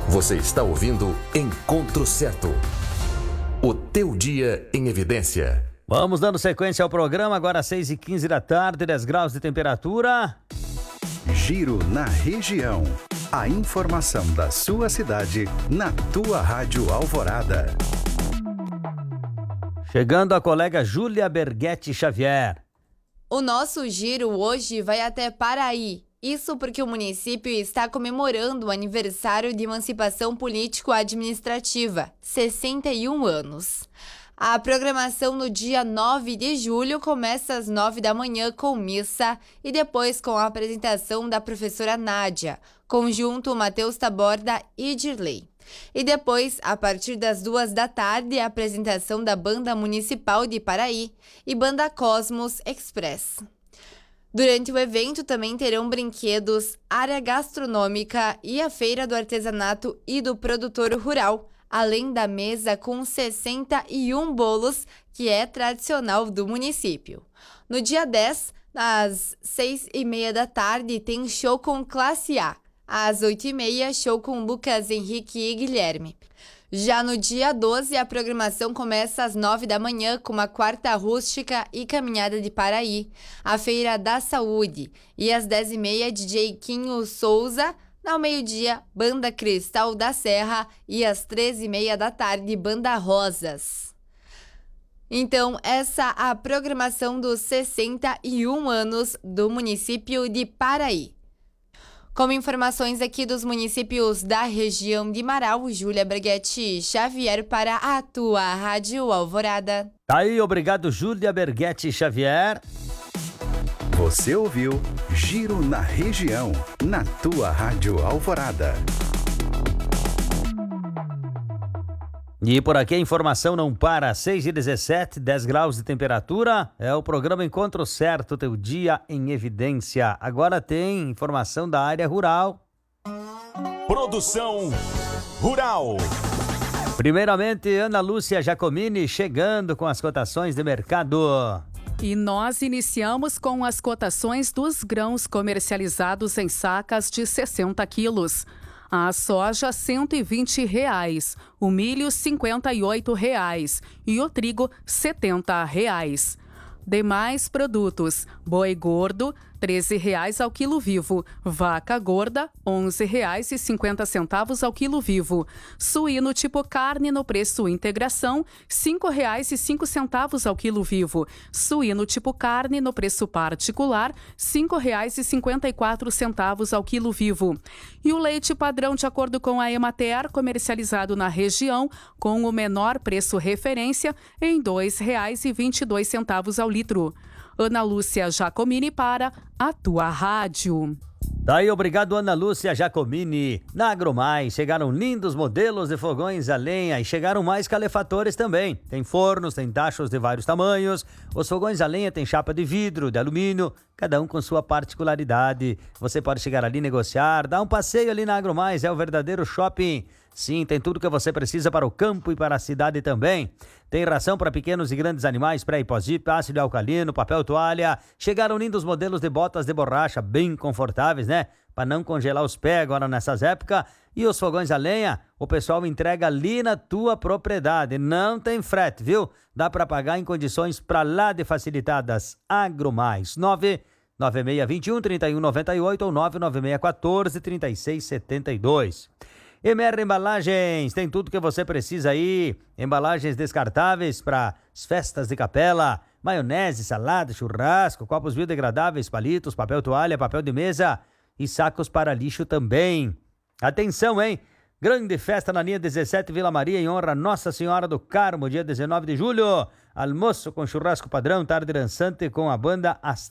Você está ouvindo Encontro Certo. O teu dia em evidência. Vamos dando sequência ao programa, agora às 6h15 da tarde, 10 graus de temperatura. Giro na região. A informação da sua cidade na tua Rádio Alvorada. Chegando a colega Júlia Berghetti Xavier. O nosso giro hoje vai até Paraí. Isso porque o município está comemorando o aniversário de emancipação político-administrativa, 61 anos. A programação no dia 9 de julho começa às 9 da manhã com missa e depois com a apresentação da professora Nádia, conjunto Matheus Taborda e Dirley. E depois, a partir das 2 da tarde, a apresentação da Banda Municipal de Paraí e Banda Cosmos Express. Durante o evento também terão brinquedos, área gastronômica e a feira do artesanato e do produtor rural, além da mesa com 61 bolos, que é tradicional do município. No dia 10, às 6h30 da tarde, tem show com Classe A. Às 8h30, show com Lucas Henrique e Guilherme. Já no dia 12, a programação começa às 9 da manhã com uma quarta rústica e caminhada de Paraí, a Feira da Saúde, e às 10h30, DJ Quinho Souza. Ao meio-dia, Banda Cristal da Serra e às 13h30 da tarde, Banda Rosas. Então, essa é a programação dos 61 anos do município de Paraí. Como informações aqui dos municípios da região de Marau, Júlia Berghetti Xavier para a tua Rádio Alvorada. Tá aí, obrigado Júlia Berghetti Xavier. Você ouviu Giro na região, na tua Rádio Alvorada. E por aqui a informação não para, 6h17, 10 graus de temperatura, é o programa Encontro Certo, teu dia em evidência. Agora tem informação da área rural. Produção Rural. Primeiramente, Ana Lúcia Giacomini chegando com as cotações de mercado. E nós iniciamos com as cotações dos grãos comercializados em sacas de 60 quilos. A soja, R$ 120, o milho, R$ 58 e o trigo, R$ 70. Demais produtos: boi gordo, R$ 13 ao quilo vivo. Vaca gorda, R$ 11,50 ao quilo vivo. Suíno tipo carne no preço integração, R$ 5,05 ao quilo vivo. Suíno tipo carne no preço particular, R$ 5,54 ao quilo vivo. E o leite padrão de acordo com a Emater, comercializado na região, com o menor preço referência, em R$ 2,22 ao litro. Ana Lúcia Giacomini para a tua rádio. Daí, obrigado Ana Lúcia Giacomini. Na Agromais chegaram lindos modelos de fogões a lenha e chegaram mais calefatores também. Tem fornos, tem tachos de vários tamanhos. Os fogões a lenha tem chapa de vidro, de alumínio, cada um com sua particularidade. Você pode chegar ali, negociar, dar um passeio ali na Agromais, é o verdadeiro shopping. Sim, tem tudo que você precisa para o campo e para a cidade também. Tem ração para pequenos e grandes animais, pré e pós-dip, ácido alcalino, papel toalha. Chegaram lindos modelos de botas de borracha, bem confortáveis, né? Para não congelar os pés agora nessas épocas. E os fogões a lenha, o pessoal entrega ali na tua propriedade. Não tem frete, viu? Dá para pagar em condições para lá de facilitadas. Agromais, 99621-3198 ou 99614-3672. MR Embalagens, tem tudo que você precisa aí. Embalagens descartáveis para as festas de capela, maionese, salada, churrasco, copos biodegradáveis, palitos, papel toalha, papel de mesa e sacos para lixo também. Atenção, hein? Grande festa na linha 17 Vila Maria em honra a Nossa Senhora do Carmo, dia 19 de julho. Almoço com churrasco padrão, tarde dançante com a banda Astral.